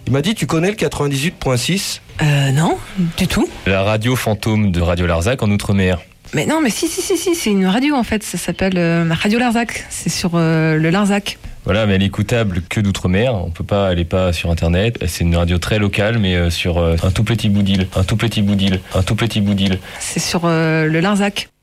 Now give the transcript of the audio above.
Il m'a dit, tu connais le 98.6 ? Non, du tout. La radio fantôme de Radio Larzac en Outre-mer. Mais non, mais si, c'est une radio en fait, ça s'appelle Radio Larzac, c'est sur le Larzac. Voilà, mais elle est écoutable que d'outre-mer. Elle est pas sur Internet. C'est une radio très locale, mais sur un tout petit bout d'île. C'est sur le Larzac.